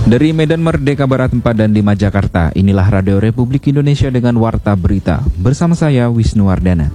Dari Medan Merdeka Barat 4 dan 5 Jakarta, inilah Radio Republik Indonesia dengan Warta Berita. Bersama saya, Wisnu Wardana.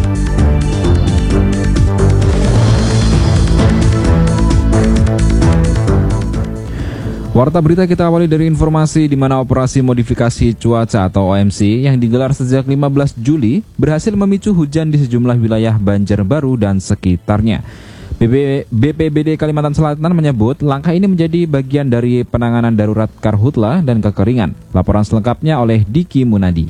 Warta Berita kita awali dari informasi di mana operasi modifikasi cuaca atau OMC yang digelar sejak 15 Juli berhasil memicu hujan di sejumlah wilayah Banjarbaru dan sekitarnya. BPBD Kalimantan Selatan menyebut langkah ini menjadi bagian dari penanganan darurat karhutla dan kekeringan. Laporan selengkapnya oleh Diki Munadi.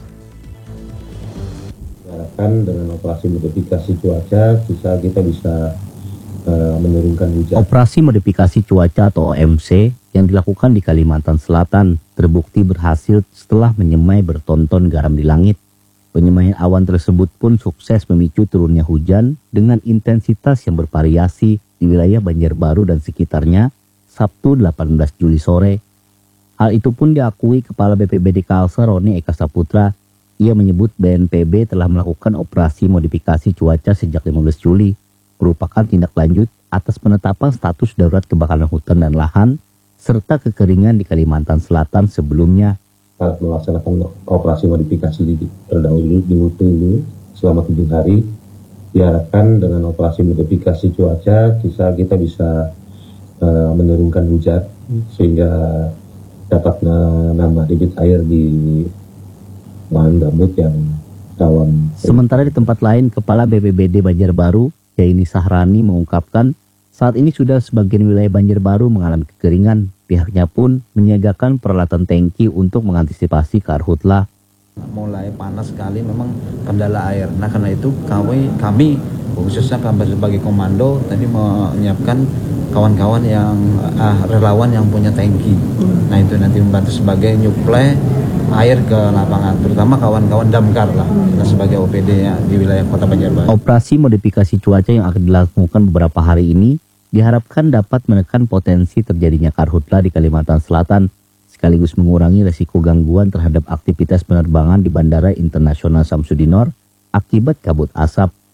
Dengan operasi modifikasi cuaca, kita bisa menurunkan hujan. Operasi modifikasi cuaca atau OMC yang dilakukan di Kalimantan Selatan terbukti berhasil setelah menyemai bertonton garam di langit. Penyemaian awan tersebut pun sukses memicu turunnya hujan dengan intensitas yang bervariasi di wilayah Banjarbaru dan sekitarnya Sabtu 18 Juli sore. Hal itu pun diakui Kepala BPBD Kalsel Roni Eka Saputra. Ia menyebut BNPB telah melakukan operasi modifikasi cuaca sejak 15 Juli, merupakan tindak lanjut atas penetapan status darurat kebakaran hutan dan lahan serta kekeringan di Kalimantan Selatan sebelumnya. Saat melaksanakan operasi modifikasi terdahulu di Wutu ini selama 7 hari, diharapkan dengan operasi modifikasi cuaca kita bisa menurunkan hujan sehingga dapat menambah debit air di lahan gambut yang rawan. Sementara di tempat lain, Kepala BPBD Banjarbaru Yaini Sahrani mengungkapkan saat ini sudah sebagian wilayah Banjarbaru mengalami kekeringan. Pihaknya pun menyiagakan peralatan tangki untuk mengantisipasi karhutla. Mulai panas sekali memang kendala air. Nah karena itu kami khususnya kami sebagai komando tadi menyiapkan kawan-kawan yang relawan yang punya tangki. Nah itu nanti membantu sebagai nyuplai air ke lapangan, terutama kawan-kawan damkar lah sebagai OPD ya, di wilayah Kota Banjarbaru. Operasi modifikasi cuaca yang akan dilakukan beberapa hari ini diharapkan dapat menekan potensi terjadinya karhutla di Kalimantan Selatan, sekaligus mengurangi resiko gangguan terhadap aktivitas penerbangan di Bandara Internasional Samsudinor akibat kabut asap.